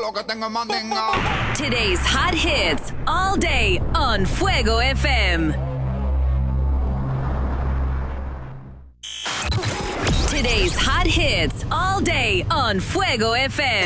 lo que tengo es mandinga. Today's hot hits all day on Fuego FM. Today's hot hits all day on Fuego FM.